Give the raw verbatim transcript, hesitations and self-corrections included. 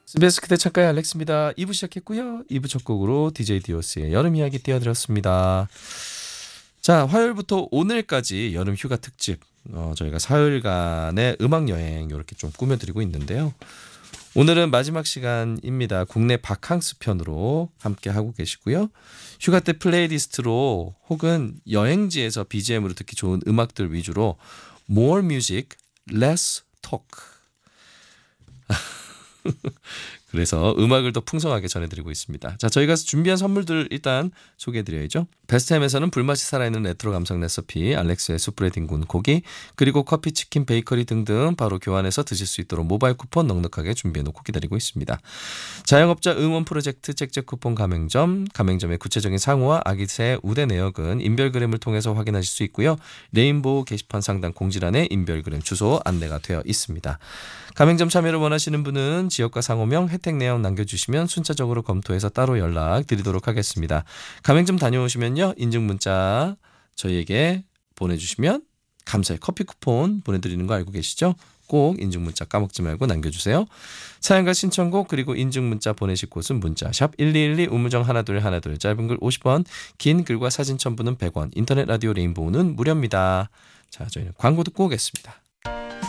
에스비에스 그대 창가의 알렉스입니다. 이 부 시작했고요. 이 부 첫 곡으로 디제이 디오스의 여름 이야기 띄워드렸습니다. 자, 화요일부터 오늘까지 여름 휴가 특집, 어, 저희가 사흘간의 음악 여행 이렇게 좀 꾸며드리고 있는데요. 오늘은 마지막 시간입니다. 국내 바캉스 편으로 함께 하고 계시고요. 휴가 때 플레이리스트로 혹은 여행지에서 비지엠으로 듣기 좋은 음악들 위주로 More Music, Less Talk. 그래서 음악을 더 풍성하게 전해드리고 있습니다. 자, 저희가 준비한 선물들 일단 소개해드려야죠. 베스트햄에서는 불맛이 살아있는 레트로 감성 레시피, 알렉스의 숯브레딩 군 고기, 그리고 커피, 치킨, 베이커리 등등 바로 교환해서 드실 수 있도록 모바일 쿠폰 넉넉하게 준비해놓고 기다리고 있습니다. 자영업자 응원 프로젝트 잭잭 쿠폰 가맹점, 가맹점의 구체적인 상호와 아기새 우대 내역은 인별그램을 통해서 확인하실 수 있고요. 레인보우 게시판 상단 공지란에 인별그램 주소 안내가 되어 있습니다. 가맹점 참여를 원하시는 분은 지역과 상호명, 혜택 내역 남겨주시면 순차적으로 검토해서 따로 연락드리도록 하겠습니다. 가맹점 다녀오시면요. 인증문자 저희에게 보내주시면 감사의 커피 쿠폰 보내드리는 거 알고 계시죠? 꼭 인증문자 까먹지 말고 남겨주세요. 사연과 신청곡 그리고 인증문자 보내실 곳은 문자 샵 일이일이 우무정 하나둘 하나둘 짧은 글 오십 원, 긴 글과 사진 첨부는 백 원, 인터넷 라디오 레인보우는 무료입니다. 자, 저희는 광고 듣고 오겠습니다.